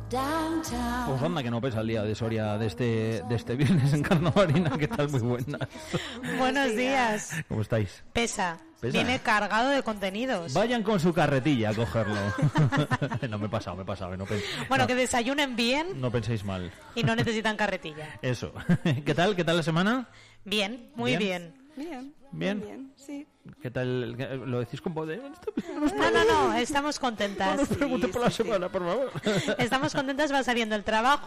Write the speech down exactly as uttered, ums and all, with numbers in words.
Pues anda que no pesa el día de Soria de este, de este viernes en Carnavalina. ¿Qué tal? Muy buenas. Buenos días. ¿Cómo estáis? Pesa. ¿Pesa? Viene cargado de contenidos. Vayan con su carretilla a cogerlo. No, me he pasado, me he pasado. No pen... Bueno, no, que desayunen bien. No penséis mal. Y no necesitan carretilla. Eso. ¿Qué tal? ¿Qué tal la semana? Bien, muy bien. Bien. Bien. Bien, sí. ¿Qué tal? ¿Lo decís con voz de...? No, no, no, estamos contentas. No nos pregunte Sí, por la sí, sí. semana, por favor. Estamos contentas, va saliendo el trabajo.